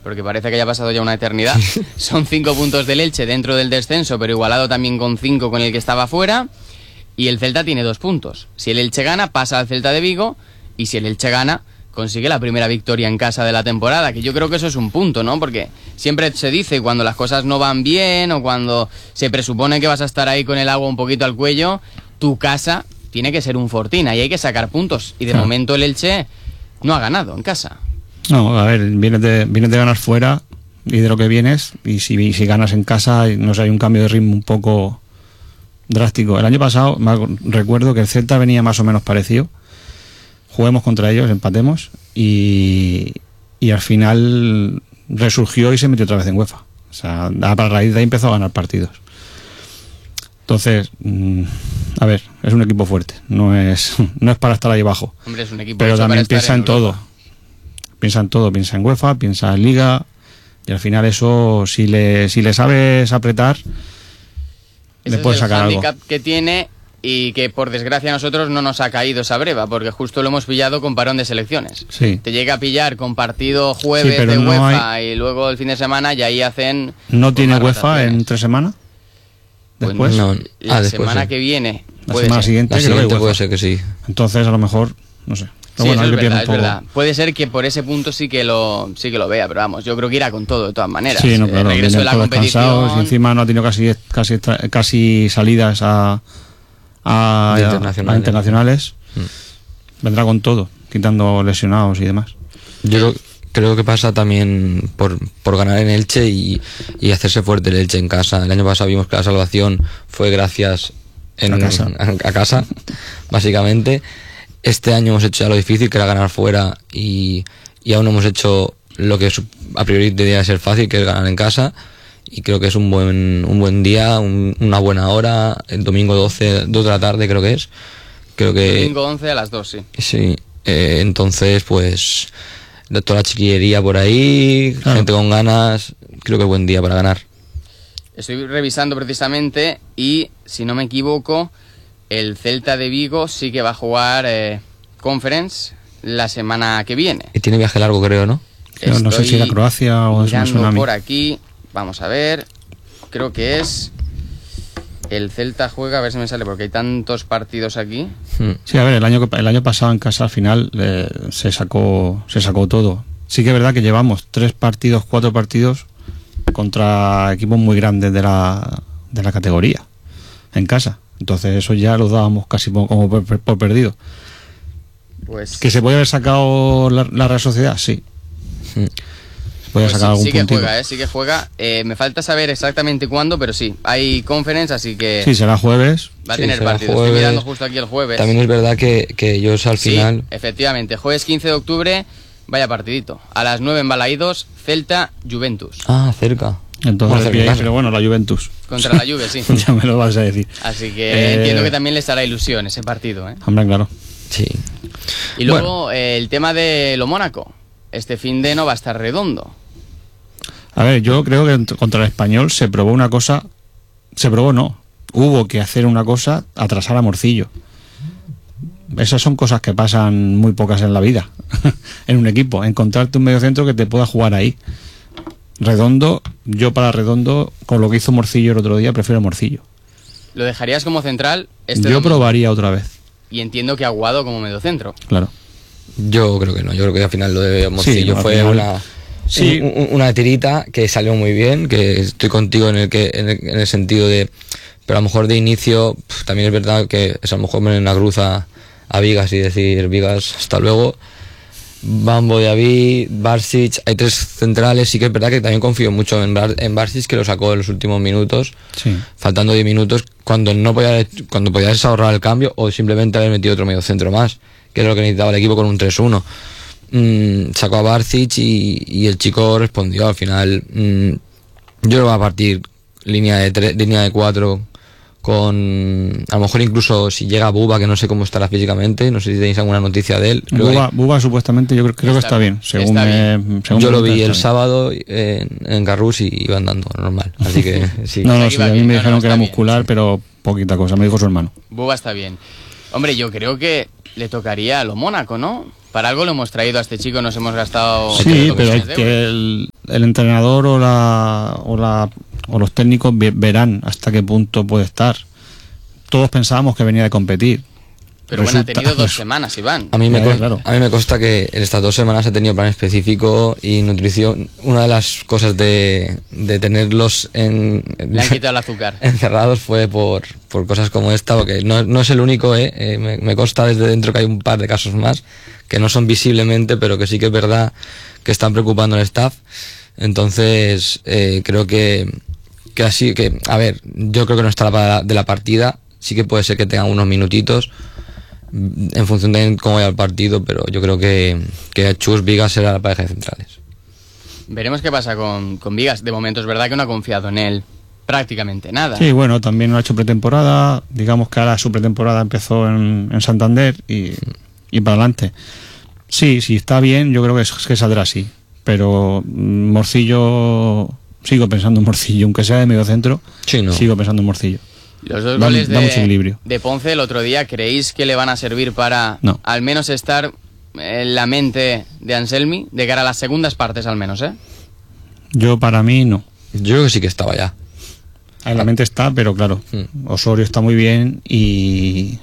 porque parece que haya pasado ya una eternidad. Son 5 puntos del Elche dentro del descenso, pero igualado también con 5 con el que estaba fuera. Y el Celta tiene 2 puntos. Si el Elche gana, pasa al Celta de Vigo. Y si el Elche gana, consigue la primera victoria en casa de la temporada. Que yo creo que eso es un punto, ¿no? Porque siempre se dice cuando las cosas no van bien o cuando se presupone que vas a estar ahí con el agua un poquito al cuello, tu casa tiene que ser un fortín. Ahí hay que sacar puntos. Y de momento el Elche no ha ganado en casa. No, a ver, vienes de ganar fuera y de lo que vienes, y si ganas en casa, no sé, hay un cambio de ritmo un poco drástico. El año pasado recuerdo que el Celta venía más o menos parecido, juguemos contra ellos, empatemos y al final resurgió y se metió otra vez en UEFA. O sea, a raíz de ahí empezó a ganar partidos. Entonces, a ver, es un equipo fuerte, no es para estar ahí abajo. Hombre, es un equipo, pero también piensa en Europa. todo. Piensa en todo, piensa en UEFA, piensa en Liga, y al final eso, si le sabes apretar, le puedes sacar algo. Ese es el hándicap que tiene y que por desgracia a nosotros no nos ha caído esa breva, porque justo lo hemos pillado con parón de selecciones. Sí. Te llega a pillar con partido jueves Sí, de no UEFA y luego el fin de semana y ahí hacen... ¿No tiene más UEFA rotaciones. en 3 semanas? Pues Después. no. La Después semana sí. que viene. La puede semana ser. siguiente, La creo que siguiente hay puede UEFA. ser que sí. Entonces a lo mejor, no sé. Pero Sí, bueno, eso hay que es pillar un verdad. poco. Puede ser que por ese punto sí que lo vea, pero vamos, yo creo que irá con todo de todas maneras. Sí, no, claro, El regreso de vienen la todos competición. cansados y encima no ha tenido casi salidas a internacionales. Vendrá con todo, quitando lesionados y demás. Yo creo que pasa también por ganar en Elche y hacerse fuerte el Elche en casa. El año pasado vimos que la salvación fue gracias a casa, básicamente. Este año hemos hecho ya lo difícil, que era ganar fuera, y aún no hemos hecho lo que a priori debería ser fácil, que es ganar en casa. Y creo que es un buen día, una buena hora, el domingo 2 de la tarde creo que es. Creo que Domingo 11 a las 2, sí. Sí, entonces pues toda la chiquillería por ahí, gente con ganas, creo que es buen día para ganar. Estoy revisando precisamente y, si no me equivoco, el Celta de Vigo sí que va a jugar Conference la semana que viene. Y tiene viaje largo, creo, ¿no? Pero no sé si era Croacia o es un mirando tsunami. por aquí, vamos a ver, creo que es... El Celta juega, a ver si me sale, porque hay tantos partidos aquí. Sí, a ver, el año pasado en casa al final se sacó todo. Sí que es verdad que llevamos 4 partidos contra equipos muy grandes de la categoría en casa. Entonces eso ya lo dábamos casi como por perdido. Pues ¿Que se puede haber sacado la Real Sociedad? Sí. Voy a pues sacar algún sí que puntito. juega, sí que juega. Me falta saber exactamente cuándo, pero sí, hay Conference, así que Sí, será jueves. va a Sí, tener será partidos. jueves. Estoy mirando justo aquí el jueves. También es verdad que ellos al final... Sí, efectivamente, jueves 15 de octubre, vaya partidito. A las 9 en Balaídos, Celta, Juventus. Ah, cerca. Entonces, Bueno, bien, cerca. pero bueno, la Juventus. Contra la Juve, sí. Ya me lo vas a decir. Así que entiendo que también les hará ilusión ese partido, ¿eh? Hombre, claro. Sí. Y luego el tema de lo Mónaco. Este fin de no va a estar redondo. A ver, yo creo que contra el Español se probó una cosa. Se probó, no. Hubo que hacer una cosa, atrasar a Morcillo. Esas son cosas que pasan muy pocas en la vida. En un equipo. Encontrarte un mediocentro que te pueda jugar ahí. Redondo, yo para Redondo, con lo que hizo Morcillo el otro día, prefiero a Morcillo. ¿Lo dejarías como central? Este Yo domingo? probaría otra vez. Y entiendo que Aguado como mediocentro. Claro. Yo creo que no, yo creo que al final lo de Morcillo al fue final, una tirita que salió muy bien, que estoy contigo en el sentido de, pero a lo mejor de inicio también es verdad que es a lo mejor poner una cruz a Vigas y decir, Vigas, hasta luego. Bambo, David, Barsic, hay 3 centrales. Sí que es verdad que también confío mucho en Barsic, que lo sacó en los últimos minutos, Sí. faltando 10 minutos, cuando podías ahorrar el cambio o simplemente haber metido otro medio centro más, que es lo que necesitaba el equipo con un 3-1. Sacó a Barsic y el chico respondió. Al final yo lo voy a partir línea de 4 con, a lo mejor incluso si llega Buba, que no sé cómo estará físicamente, no sé si tenéis alguna noticia de él. Buba supuestamente yo creo que está bien, según yo lo vi el está bien. sábado en Carrús y iba andando normal, así que sí. No, Aquí sí, va a mí bien, me no, dijeron que está era bien, muscular, sí. pero poquita cosa, me dijo su hermano. Buba está bien. Hombre, yo creo que le tocaría a lo Mónaco, ¿no? Para algo lo hemos traído a este chico, nos hemos gastado... Sí, pero millones de euros. el entrenador o los técnicos verán hasta qué punto puede estar. Todos pensábamos que venía de competir. Pero bueno, ha tenido 2 semanas, Iván. A mí me consta que en estas 2 semanas ha tenido plan específico y nutrición. Una de las cosas de tenerlos Le han quitado el azúcar. encerrados fue por cosas como esta, porque no es el único, me consta desde dentro que hay un par de casos más que no son visiblemente, pero que sí que es verdad que están preocupando al staff. Entonces, creo que así, a ver, yo creo que no estará de la partida. Sí que puede ser que tengan unos minutitos en función de cómo vaya el partido, pero yo creo que Chus Vigas será la pareja de centrales. Veremos qué pasa con Vigas. De momento es verdad que no ha confiado en él prácticamente nada. Sí, bueno, también no ha hecho pretemporada. Digamos que ahora su pretemporada empezó en Santander y para adelante. Sí, está bien, yo creo que saldrá así. Pero Morcillo, sigo pensando en Morcillo, aunque sea de medio centro, sí, no. Sigo pensando en Morcillo. Los 2 goles da mucho equilibrio. de Ponce el otro día, ¿creéis que le van a servir para al menos estar en la mente de Anselmi de cara a las segundas partes al menos, Yo, para mí, no. Yo creo que sí que estaba ya. En la mente está, pero claro, Osorio está muy bien y...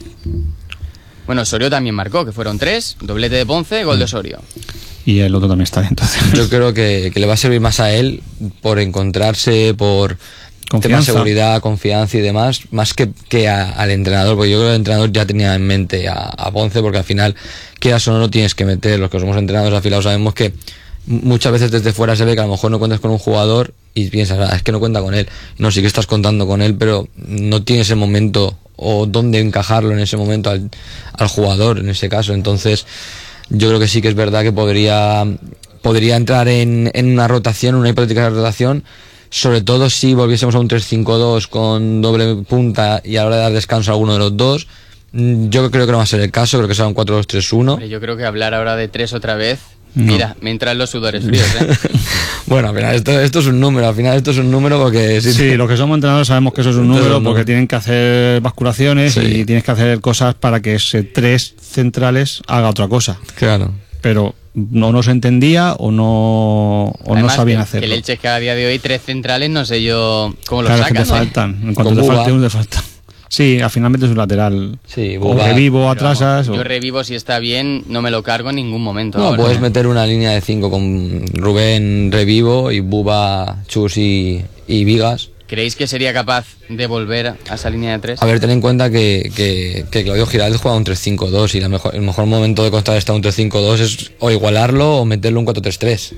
Bueno, Osorio también marcó, que fueron 3, doblete de Ponce, gol de Osorio. Y el otro también está bien, entonces. Yo creo que le va a servir más a él por encontrarse, por... tema de seguridad, confianza y demás, más que al entrenador, porque yo creo que el entrenador ya tenía en mente a Ponce, porque al final, quieras o no, lo tienes que meter. Los que somos entrenadores afilados sabemos que muchas veces desde fuera se ve que a lo mejor no cuentas con un jugador y piensas, es que no cuenta con él. No, sí que estás contando con él, pero no tienes el momento o dónde encajarlo en ese momento al jugador, en ese caso. Entonces, yo creo que sí que es verdad que podría entrar en una rotación, una hipotética rotación, sobre todo si volviésemos a un 3-5-2 con doble punta y a la hora de dar descanso a alguno de los dos. Yo creo que no va a ser el caso, creo que será un 4-2-3-1. Yo creo que hablar ahora de 3 otra vez, mira, me entran los sudores fríos, Bueno, al final esto es un número, porque... Sí, los que somos entrenadores sabemos que eso es un número, porque tienen que hacer basculaciones y tienes que hacer cosas para que ese 3 centrales haga otra cosa. Claro. Pero no se entendía o no sabían hacerlo. El Elche es que a día de hoy 3 centrales, no sé yo cómo lo sacan. Claro, que te faltan. En cuanto te falte uno, te faltan. Sí, finalmente es un lateral. Sí, o Revivo, atrasas. Yo Revivo, si está bien, no me lo cargo en ningún momento. No, puedes meter una línea de 5 con Rubén, Revivo y Buba, Chus y Vigas. ¿Creéis que sería capaz de volver a esa línea de 3? A ver, ten en cuenta que Claudio Giraldez juega un 3-5-2 y el mejor momento de contrarrestar un 3-5-2 es o igualarlo o meterlo un 4-3-3.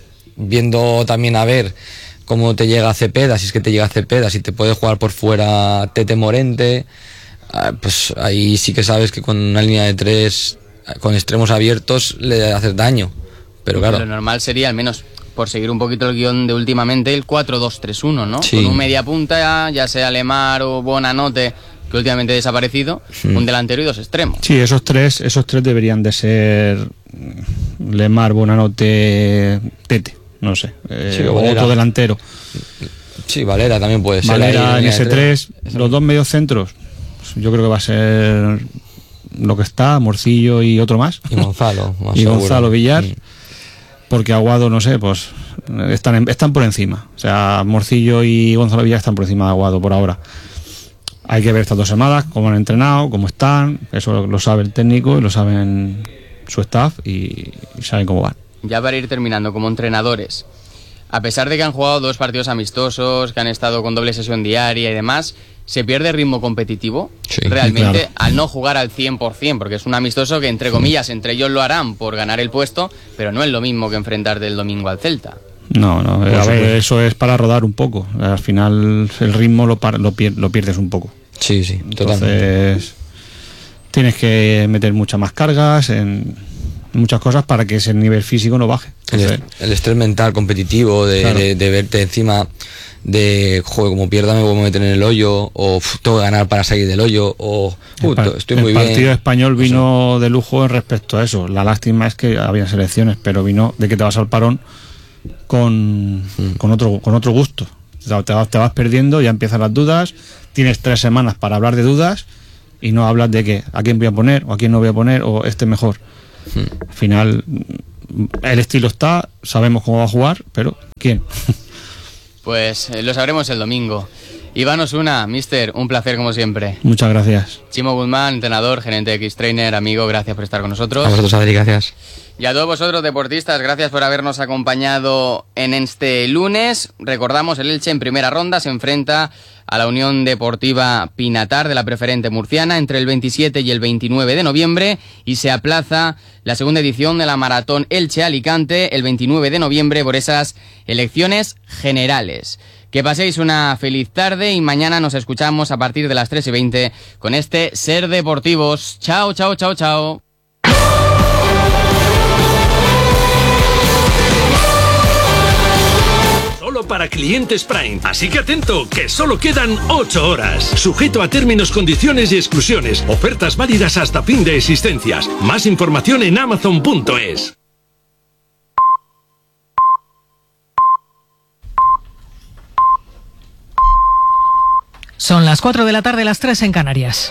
Viendo también a ver cómo te llega Cepeda, si es que te llega Cepeda, si te puede jugar por fuera Tete Morente, pues ahí sí que sabes que con una línea de 3 con extremos abiertos le haces daño. Pero claro, lo normal sería, al menos por seguir un poquito el guión de últimamente, el 4-2-3-1, ¿no? Sí. Con un media punta, ya sea Lemar o Bonanote, que últimamente ha desaparecido, un delantero y 2 extremos. Sí, esos tres deberían de ser Lemar, Bonanote, Tete, no sé, otro delantero. Sí, Valera también puede ser. Valera en ese 3, los 2 mediocentros, yo creo que va a ser lo que está, Morcillo y otro más. Y Gonzalo. Y Gonzalo Villar. Porque Aguado, no sé, pues están por encima. O sea, Morcillo y Gonzalo Villar están por encima de Aguado por ahora. Hay que ver estas 2 semanas, cómo han entrenado, cómo están. Eso lo sabe el técnico y lo saben su staff y saben cómo van. Ya para ir terminando, como entrenadores, a pesar de que han jugado 2 partidos amistosos, que han estado con doble sesión diaria y demás, ¿se pierde ritmo competitivo? Sí, realmente, claro. Al no jugar al 100%, porque es un amistoso que, entre comillas, entre ellos lo harán por ganar el puesto, pero no es lo mismo que enfrentarte el domingo al Celta. No, a ver, eso es para rodar un poco. Al final el ritmo lo pierdes un poco. Sí, totalmente. Entonces tienes que meter muchas más cargas en muchas cosas para que ese nivel físico no baje. El estrés mental competitivo de verte encima de, joder, como pierda me voy a meter en el hoyo, o tengo que ganar para salir del hoyo, o estoy muy bien. El partido español vino de lujo en respecto a eso. La lástima es que había selecciones, pero vino de que te vas al parón con otro gusto. Te vas perdiendo, ya empiezan las dudas, tienes 3 semanas para hablar de dudas y no hablas de que a quién voy a poner o a quién no voy a poner o este mejor. Al final el estilo está, sabemos cómo va a jugar, pero ¿Quién? Pues lo sabremos el domingo. Iván Osuna, mister, un placer como siempre. Muchas gracias. Chimo Guzmán, entrenador, gerente de X-Trainer, amigo, gracias por estar con nosotros. A vosotros, Adri, gracias. Y a todos vosotros, deportistas, gracias por habernos acompañado en este lunes. Recordamos, el Elche en primera ronda se enfrenta a la Unión Deportiva Pinatar de la Preferente Murciana entre el 27 y el 29 de noviembre y se aplaza la segunda edición de la Maratón Elche-Alicante el 29 de noviembre por esas elecciones generales. Que paséis una feliz tarde y mañana nos escuchamos a partir de las 3:20 con este Ser Deportivos. Chao, chao, chao, chao. Solo para clientes Prime, así que atento, que solo quedan 8 horas. Sujeto a términos, condiciones y exclusiones. Ofertas válidas hasta fin de existencias. Más información en Amazon.es. Son las 4 de la tarde, las 3 en Canarias.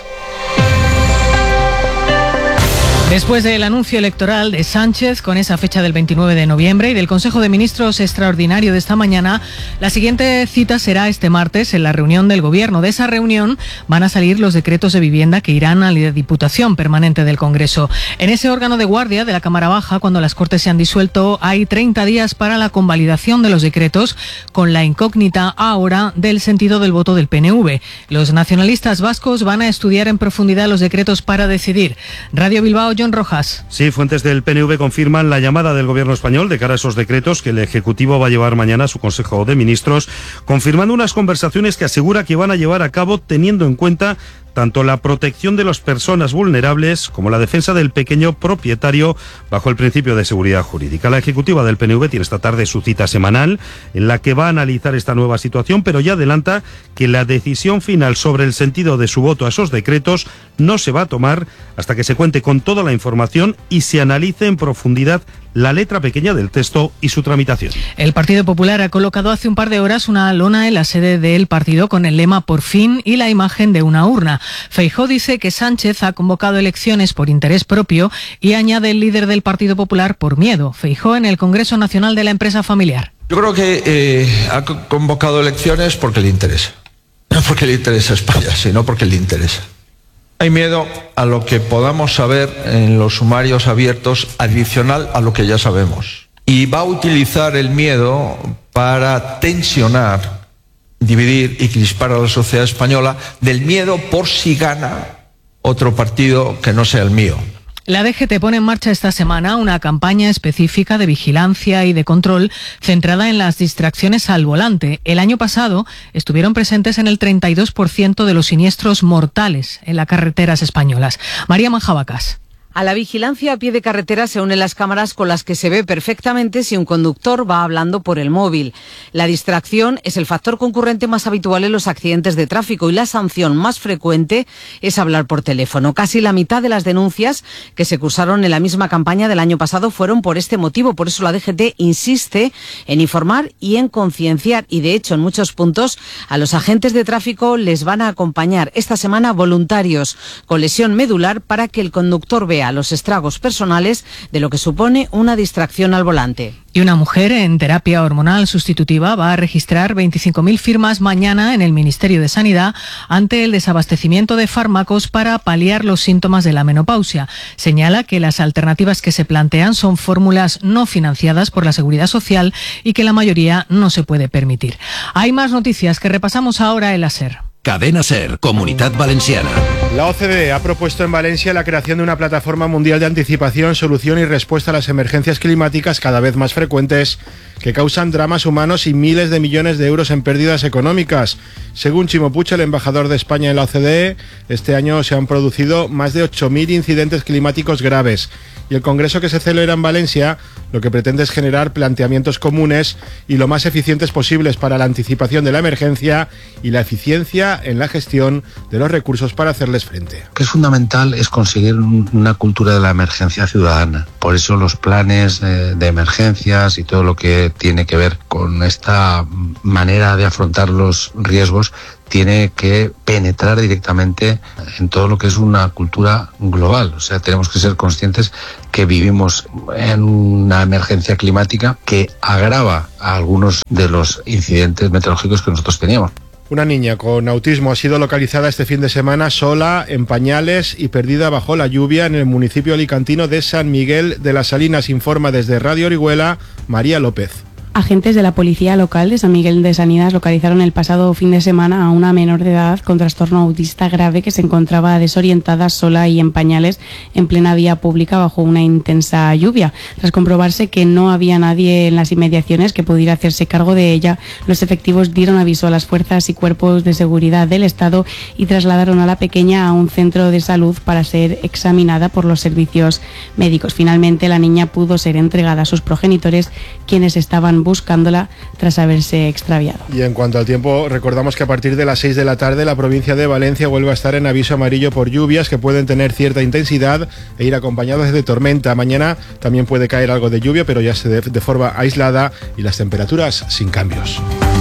Después del anuncio electoral de Sánchez con esa fecha del 29 de noviembre y del Consejo de Ministros extraordinario de esta mañana, la siguiente cita será este martes en la reunión del Gobierno. De esa reunión van a salir los decretos de vivienda que irán a la Diputación Permanente del Congreso. En ese órgano de guardia de la Cámara Baja, cuando las Cortes se han disuelto, hay 30 días para la convalidación de los decretos, con la incógnita ahora del sentido del voto del PNV. Los nacionalistas vascos van a estudiar en profundidad los decretos para decidir. Radio Bilbao, John Rojas. Sí, fuentes del PNV confirman la llamada del Gobierno español de cara a esos decretos que el Ejecutivo va a llevar mañana a su Consejo de Ministros, confirmando unas conversaciones que asegura que van a llevar a cabo teniendo en cuenta tanto la protección de las personas vulnerables como la defensa del pequeño propietario bajo el principio de seguridad jurídica. La ejecutiva del PNV tiene esta tarde su cita semanal en la que va a analizar esta nueva situación, pero ya adelanta que la decisión final sobre el sentido de su voto a esos decretos no se va a tomar hasta que se cuente con toda la información y se analice en profundidad la letra pequeña del texto y su tramitación. El Partido Popular ha colocado hace un par de horas una lona en la sede del partido con el lema "Por fin" y la imagen de una urna. Feijóo dice que Sánchez ha convocado elecciones por interés propio y añade el líder del Partido Popular por miedo. Feijóo en el Congreso Nacional de la Empresa Familiar. Yo creo que ha convocado elecciones porque le interesa. No porque le interesa España, sino porque le interesa. Hay miedo a lo que podamos saber en los sumarios abiertos adicional a lo que ya sabemos. Y va a utilizar el miedo para tensionar, dividir y crispar a la sociedad española del miedo por si gana otro partido que no sea el mío. La DGT pone en marcha esta semana una campaña específica de vigilancia y de control centrada en las distracciones al volante. El año pasado estuvieron presentes en el 32% de los siniestros mortales en las carreteras españolas. María Manjabacas. A la vigilancia a pie de carretera se unen las cámaras con las que se ve perfectamente si un conductor va hablando por el móvil. La distracción es el factor concurrente más habitual en los accidentes de tráfico y la sanción más frecuente es hablar por teléfono. Casi la mitad de las denuncias que se cursaron en la misma campaña del año pasado fueron por este motivo. Por eso la DGT insiste en informar y en concienciar y, de hecho, en muchos puntos a los agentes de tráfico les van a acompañar esta semana voluntarios con lesión medular para que el conductor vea los estragos personales de lo que supone una distracción al volante. Y una mujer en terapia hormonal sustitutiva va a registrar 25.000 firmas mañana en el Ministerio de Sanidad ante el desabastecimiento de fármacos para paliar los síntomas de la menopausia. Señala que las alternativas que se plantean son fórmulas no financiadas por la Seguridad Social y que la mayoría no se puede permitir. Hay más noticias que repasamos ahora en la SER. Cadena SER, Comunidad Valenciana. La OCDE ha propuesto en Valencia la creación de una plataforma mundial de anticipación, solución y respuesta a las emergencias climáticas cada vez más frecuentes que causan dramas humanos y miles de millones de euros en pérdidas económicas. Según Chimo Puig, el embajador de España en la OCDE, este año se han producido más de 8.000 incidentes climáticos graves. Y el congreso que se celebra en Valencia lo que pretende es generar planteamientos comunes y lo más eficientes posibles para la anticipación de la emergencia y la eficiencia en la gestión de los recursos para hacerles frente. Lo que es fundamental es conseguir una cultura de la emergencia ciudadana. Por eso los planes de emergencias y todo lo que tiene que ver con esta manera de afrontar los riesgos tiene que penetrar directamente en todo lo que es una cultura global. O sea, tenemos que ser conscientes que vivimos en una emergencia climática que agrava a algunos de los incidentes meteorológicos que nosotros teníamos. Una niña con autismo ha sido localizada este fin de semana sola, en pañales y perdida bajo la lluvia en el municipio alicantino de San Miguel de las Salinas, informa desde Radio Orihuela María López. Agentes de la policía local de San Miguel de Salinas localizaron el pasado fin de semana a una menor de edad con trastorno autista grave que se encontraba desorientada, sola y en pañales en plena vía pública bajo una intensa lluvia. Tras comprobarse que no había nadie en las inmediaciones que pudiera hacerse cargo de ella, los efectivos dieron aviso a las fuerzas y cuerpos de seguridad del Estado y trasladaron a la pequeña a un centro de salud para ser examinada por los servicios médicos. Finalmente, la niña pudo ser entregada a sus progenitores, quienes estaban buscándola tras haberse extraviado. Y en cuanto al tiempo, recordamos que a partir de las 6 de la tarde la provincia de Valencia vuelve a estar en aviso amarillo por lluvias que pueden tener cierta intensidad e ir acompañadas de tormenta. Mañana también puede caer algo de lluvia, pero ya de forma aislada, y las temperaturas sin cambios.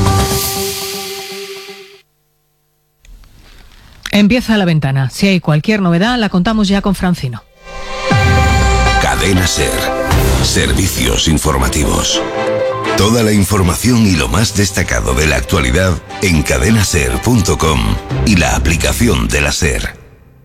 Empieza La Ventana. Si hay cualquier novedad, la contamos ya con Francino. Cadena SER. Servicios informativos. Toda la información y lo más destacado de la actualidad en cadenaser.com y la aplicación de la SER.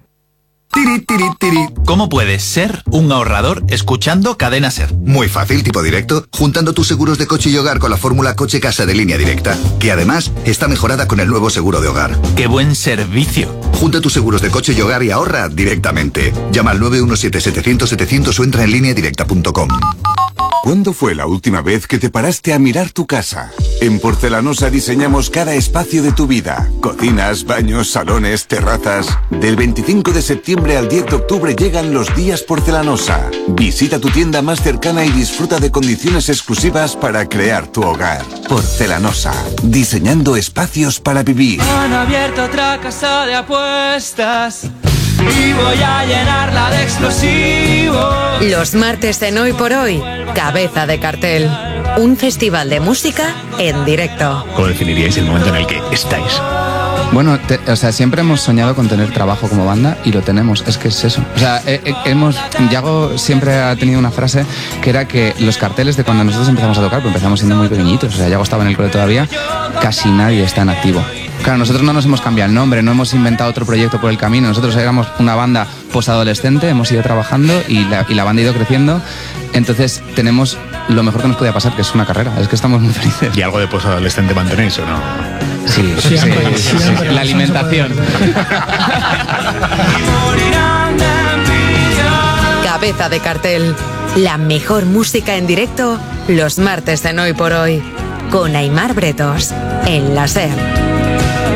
¿Cómo puedes ser un ahorrador escuchando Cadena SER? Muy fácil, tipo directo, juntando tus seguros de coche y hogar con la fórmula Coche Casa de Línea Directa, que además está mejorada con el nuevo seguro de hogar. ¡Qué buen servicio! Junta tus seguros de coche y hogar y ahorra directamente. Llama al 917-700-700 o entra en lineadirecta.com. ¿Cuándo fue la última vez que te paraste a mirar tu casa? En Porcelanosa diseñamos cada espacio de tu vida. Cocinas, baños, salones, terrazas. Del 25 de septiembre al 10 de octubre llegan los días Porcelanosa. Visita tu tienda más cercana y disfruta de condiciones exclusivas para crear tu hogar. Porcelanosa, diseñando espacios para vivir. Han abierto otra casa de apuestas y voy a llenarla de explosivos. Los martes en Hoy por Hoy, Cabeza de Cartel. Un festival de música en directo. ¿Cómo definiríais el momento en el que estáis? Bueno, siempre hemos soñado con tener trabajo como banda y lo tenemos, es que es eso. O sea, Yago siempre ha tenido una frase que era que los carteles de cuando nosotros empezamos a tocar, pues empezamos siendo muy pequeñitos, o sea, Yago estaba en el cole todavía, casi nadie está en activo. Claro, nosotros no nos hemos cambiado el nombre, no hemos inventado otro proyecto por el camino, nosotros éramos una banda posadolescente, hemos ido trabajando y la banda ha ido creciendo, entonces tenemos lo mejor que nos podía pasar, que es una carrera, es que estamos muy felices. ¿Y algo de posadolescente mantenéis o no? Sí, siempre. La alimentación. Cabeza de Cartel. La mejor música en directo los martes en Hoy por Hoy. Con Aimar Bretos en la SER.